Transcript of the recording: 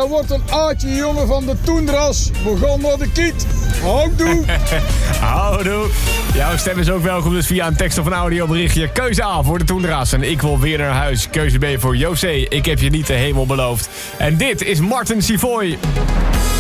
dat wordt een aardje jongen van de toendras. Begon naar de kiet. Houdoe. Houdoe. Jouw stem is ook welkom, dus via een tekst of een audioberichtje. Keuze A voor de toendras en ik wil weer naar huis. Keuze B voor José, ik heb je niet de hemel beloofd. En dit is Martin Sivoy.